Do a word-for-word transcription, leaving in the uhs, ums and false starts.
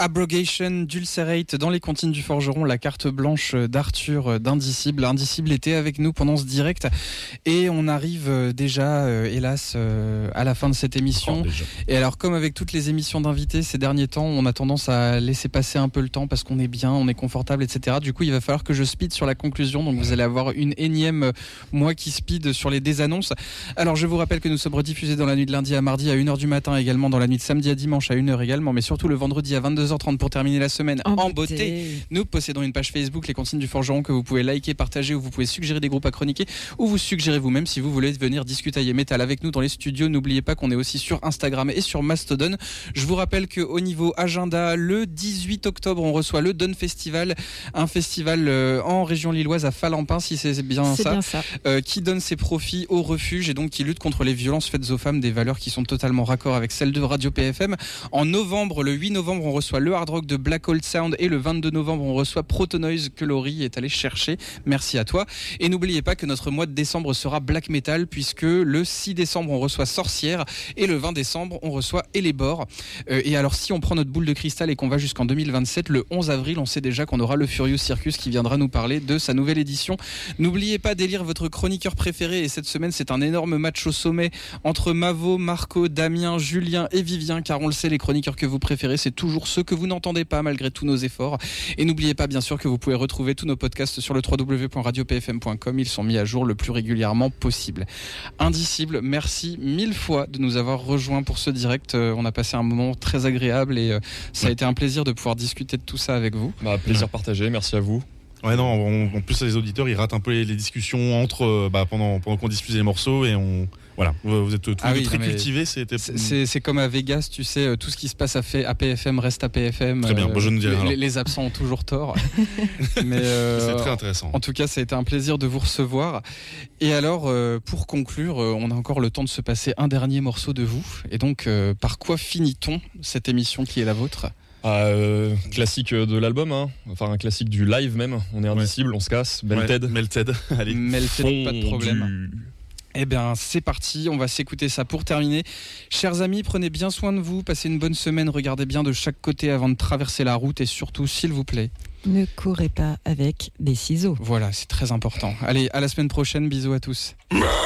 Abrogation, Dulcerate dans les comptines du forgeron, la carte blanche d'Arthur d'Indicible. Indicible était avec nous pendant ce direct et on arrive déjà, euh, hélas, euh, à la fin de cette émission. Oh, et alors, comme avec toutes les émissions d'invités ces derniers temps, on a tendance à laisser passer un peu le temps parce qu'on est bien, on est confortable, et cetera. Du coup, il va falloir que je speed sur la conclusion. Donc, vous allez avoir une énième euh, moi qui speed sur les désannonces. Alors, je vous rappelle que nous sommes rediffusés dans la nuit de lundi à mardi à une heure du matin, également dans la nuit de samedi à dimanche à une heure également, mais surtout le vendredi à vingt-deux heures trente pour terminer la semaine en, en beauté. beauté. Nous possédons une page Facebook, les comptines du forgeron, que vous pouvez liker, partager, où vous pouvez suggérer des groupes à chroniquer, ou vous suggérer vous-même si vous voulez venir discuter métal avec nous dans les studios. N'oubliez pas qu'on est aussi sur Instagram et sur Mastodon. Je vous rappelle qu'au niveau agenda, le dix-huit octobre, on reçoit le Don Festival, un festival euh, en région lilloise à Falampin, si c'est bien c'est ça, bien ça. Euh, qui donne ses profits au refuge et donc qui lutte contre les violences faites aux femmes, des valeurs qui sont totalement raccord avec celles de Radio P F M. En novembre, le huit novembre, on reçoit le Hard Rock de Black Hole Sound et le vingt-deux novembre, on reçoit Protonoise que Laurie est allé chercher. Merci à toi. Et n'oubliez pas que notre mois de décembre sera Black Metal, puisque le six décembre, on reçoit Sorcière et le vingt décembre, on reçoit Elébor. Euh, et alors, si on prend notre boule de cristal et qu'on va jusqu'en deux mille vingt-sept, le onze avril, on sait déjà qu'on aura le Furious Circus qui viendra nous parler de sa nouvelle édition. N'oubliez pas d'élire votre chroniqueur préféré, et cette semaine, c'est un énorme match au sommet entre Mavo, Marco, Damien, Julien et Vivien, car on le sait, les chroniqueurs que vous préférez, c'est toujours ceux que vous n'entendez pas malgré tous nos efforts. Et n'oubliez pas, bien sûr, que vous pouvez retrouver tous nos podcasts sur le w w w point radio p f m point com. Ils sont mis à jour le plus régulièrement possible. Indicible, merci mille fois de nous avoir rejoints pour ce direct. Euh, on a passé un moment très agréable et euh, ça a été un plaisir de pouvoir discuter de tout ça avec vous. Bah, plaisir partagé, merci à vous. Ouais, non, on, en plus les auditeurs ils ratent un peu les, les discussions entre bah, pendant pendant qu'on diffuse les morceaux et on voilà, vous êtes tous ah oui, très cultivés. C'était... C'est, c'est comme à Vegas, tu sais, tout ce qui se passe à, fait, à P F M reste à P F M. Très bien, euh, bon, je ne dirai rien. Les, les absents ont toujours tort. Mais euh, c'est très intéressant. En tout cas, ça a été un plaisir de vous recevoir. Et alors, euh, pour conclure, on a encore le temps de se passer un dernier morceau de vous. Et donc, euh, par quoi finit-on cette émission qui est la vôtre ? Ah, euh, classique de l'album, hein. Enfin un classique du live même. On est Indicible, ouais. On se casse. Melted. Ouais, Melted. Allez. Melted, pas de problème. Du... Eh bien, c'est parti, on va s'écouter ça pour terminer. Chers amis, prenez bien soin de vous, passez une bonne semaine, regardez bien de chaque côté avant de traverser la route et surtout, s'il vous plaît, ne courez pas avec des ciseaux. Voilà, c'est très important. Allez, à la semaine prochaine, bisous à tous.